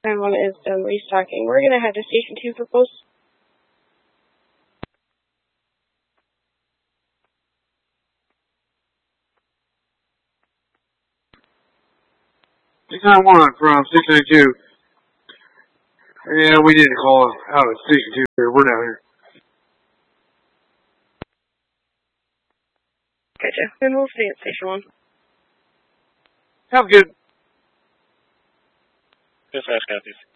9-1 is done restocking. We're going to head to Station 2 for post. Station 1 from 692. Yeah, we need to call out at Station 2 here. We're down here. Gotcha. And we'll see you at Station 1. Sounds good. Dispatch copies.